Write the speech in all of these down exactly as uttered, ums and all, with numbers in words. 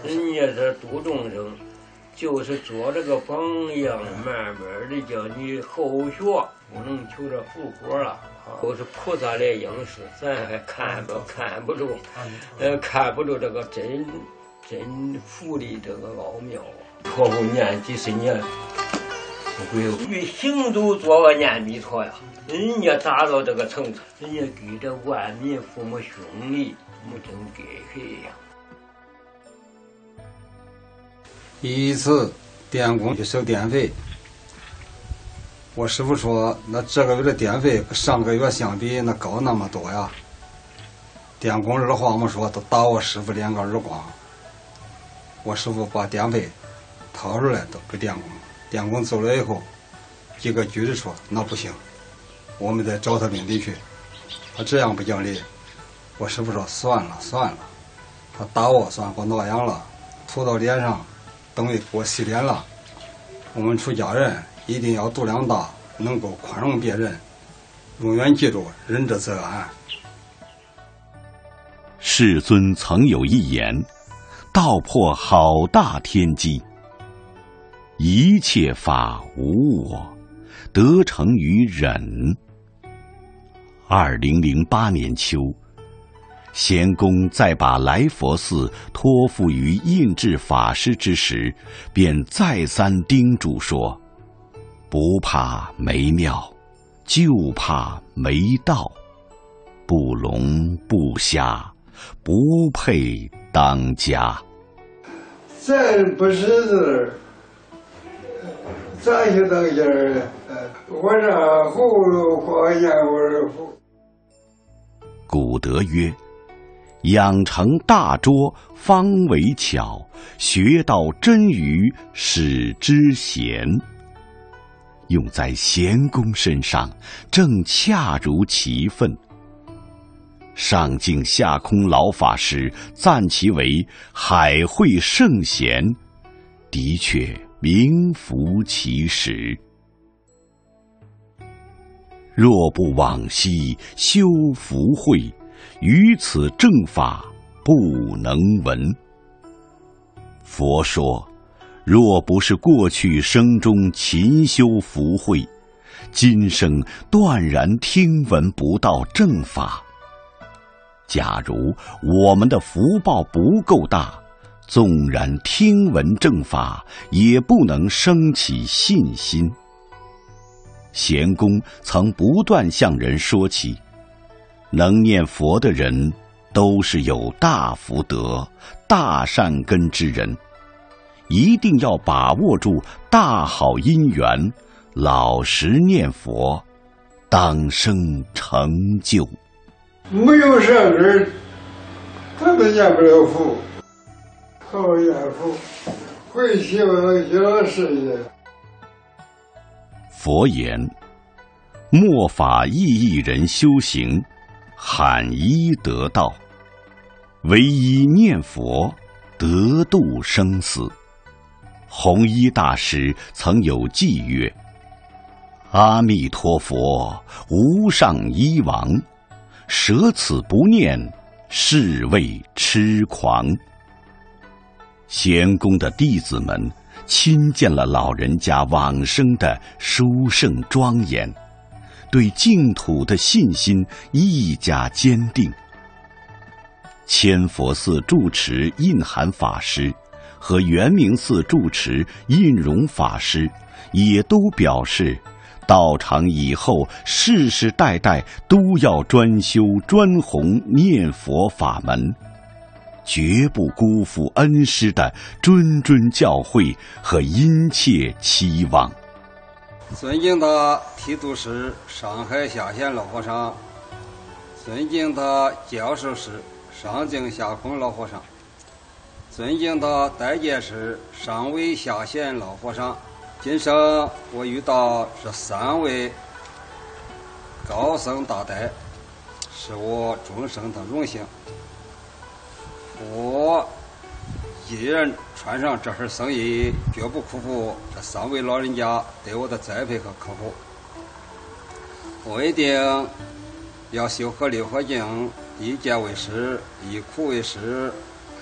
人家这度众生，就是做这个榜样，慢慢的叫你后学，不能求着复活了。都是菩萨来应试，咱还看不看不住，呃，看不住这个真真佛的这个奥妙啊！托付念几十年，不会与行走做个念弥陀呀。人家达到这个程度，人家给这万民父母兄弟，没真给谁呀？ 一次电工去收电费，我师傅说，那这个月的电费跟上个月相比，那高那么多呀。电工二话没说，都打我师傅两个耳光。我师傅把电费掏出来都给电工，电工走了以后，几个局子说那不行，我们得找他领地去，他这样不讲理。我师傅说算了算了，他打我算给我挠痒了，涂到脸上，等于给我洗脸了。我们出家人一定要度量大，能够宽容别人，永远记住仁者则安。 世尊曾有一言，道破好大天机，一切法无我，得成于忍。二零零八年秋，贤公在把来佛寺托付于印智法师之时，便再三叮嘱说：不怕没庙，就怕没道，不聋不瞎，不配当家。 咱不识字，咋就当家了？我这葫芦花烟味福。 古德曰：养成大拙，方为巧；学到真语，使之贤。用在贤公身上，正恰如其分。上净下空老法师赞其为海会圣贤，的确名副其实。若不往昔修福慧，于此正法不能闻。佛说，若不是过去生中勤修福慧，今生断然听闻不到正法。假如我们的福报不够大，纵然听闻正法，也不能生起信心。贤公曾不断向人说起，能念佛的人都是有大福德、大善根之人，一定要把握住大好因缘，老实念佛，当生成就。 没有善根，他们念不了佛，好念佛，会希望小事业。 佛言：末法意义人修行，罕一得道，唯一念佛，得度生死。弘一大师曾有偈曰：阿弥陀佛，无上医王，舍此不念，是谓痴狂。贤公的弟子们亲见了老人家往生的殊胜庄严，对净土的信心愈加坚定。千佛寺住持印涵法师和圆明寺住持印容法师也都表示，道场以后世世代代都要专修专弘念佛法门，绝不辜负恩师的谆谆教诲和殷切期望。 尊敬的提督师上海下县老和尚，尊敬的教授师上净下空老和尚，尊敬的代监师上位下县老和尚，今生我遇到这三位高僧大德，是我终生的荣幸。我一人穿上这份僧衣，绝不辜负这三位老人家对我的栽培和呵护。我一定要修合六合敬，一戒为师，一苦为师，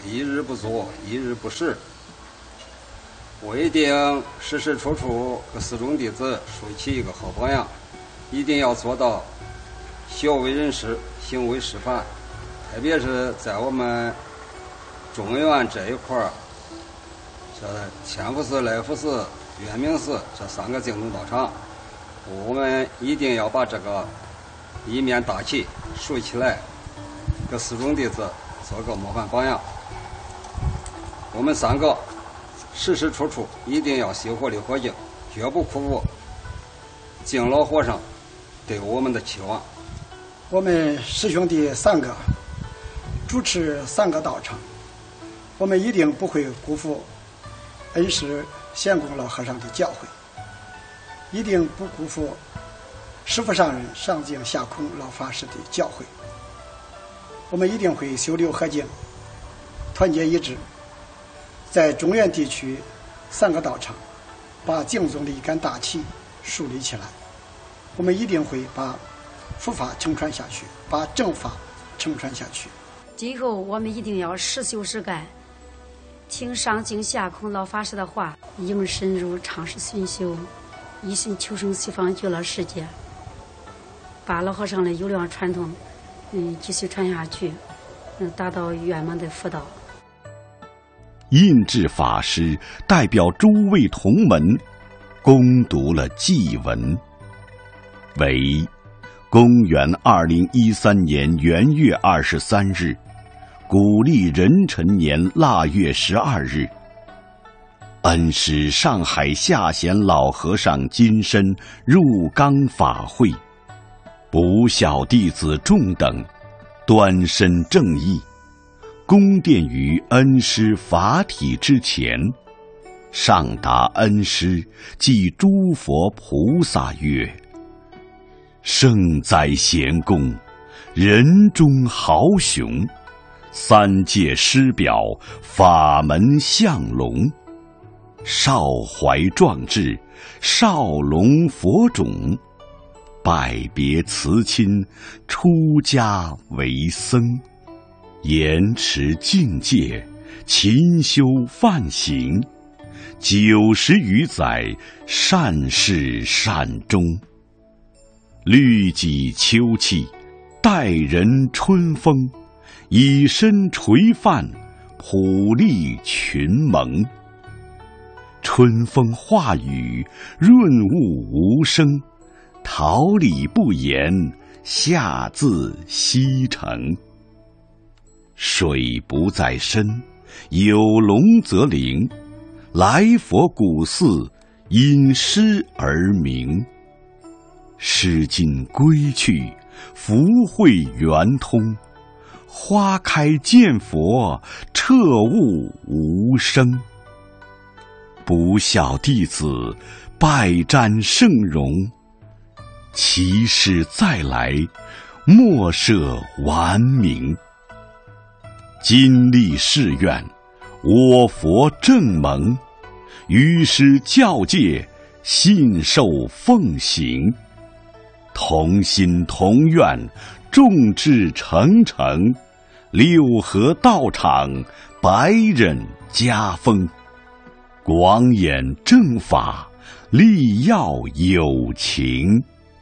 一日不作，一日不食。我一定时时处处给四中弟子树起一个好榜样，一定要做到孝为人师，行为示范。特别是在我们中原这一块儿，这千福寺、来福寺、圆明寺这三个净土道场，我们一定要把这个一面大旗竖起来，给四中弟子做个模范榜样。我们三个时时处处一定要熄火力火劲，绝不辜负敬老和尚对我们的期望。 我们师兄弟三个主持三个道场，我们一定不会辜负恩师贤公老和尚的教诲，一定不辜负师父上人上净下空老法师的教诲。我们一定会修六合敬，团结一致，在中原地区三个道场把净宗的一杆大旗树立起来。我们一定会把佛法承传下去，把正法承传下去。 今后我们一定要实修实干，听上净下空老法师的话，应深入常识熏修，一心求生西方极乐世界，把老和尚的优良传统嗯继续传下去，嗯达到圆满的佛道。 印智法师代表诸位同门恭读了祭文，为公元二零一三年元月二十三日，古历壬辰年腊月十二日，恩师上海下贤老和尚金身入冈法会，不孝弟子众等端身正义，恭奠于恩师法体之前，上达恩师即诸佛菩萨曰：圣哉贤公，人中豪雄，三界师表，法门相龙，少怀壮志，少龙佛种，拜别辞亲，出家为僧，严持境界，勤修梵行，九十余载，善事善终，律己秋气，待人春风，以身垂范，普利群蒙。春风化雨，润物无声，桃李不言，下自西城。水不在深，有龙则灵，来佛古寺，因诗而名。诗经归去，福慧圆通，花开见佛，彻悟无生。不孝弟子，拜瞻圣容，其师再来，莫设顽名。今立誓愿，我佛正盟，于师教戒，信受奉行，同心同愿，众志成城，六合道场，百忍家风，广演正法，力耀有情。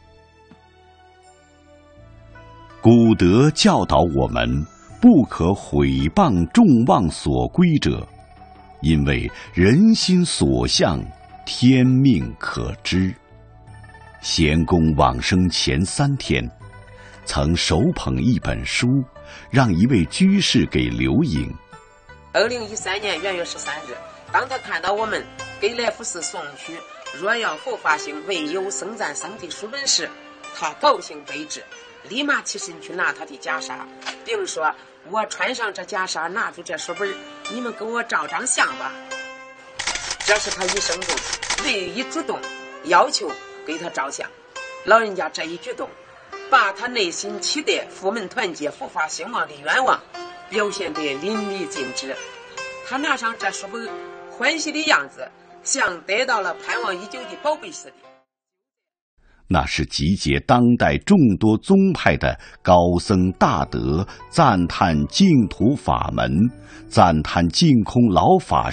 古德教导我们不可毁谤众望所归者，因为人心所向，天命可知。贤公往生前三天，曾手捧一本书，让一位居士给留影。 二零一三年元月十三日，当他看到我们给来福寺送去若要佛法行唯有僧赞僧的书本时，他高兴备至，立马起身去拿他的袈裟，并说：我穿上这袈裟，拿住这书本，你们给我照张相吧。这是他一生中唯一主动要求给他照相。老人家这一举动，把他内心期待佛门团结、佛法兴旺的愿望表现得淋漓尽致。他拿上这书本，欢喜的样子像得到了盼望已久的宝贝似的。 那是集结当代众多宗派的高僧大德赞叹净土法门、赞叹净空老法